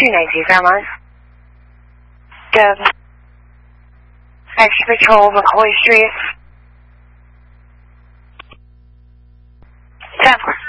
290, Fairmont. Deb. Extra Patrol, McCoy Street. 10-4.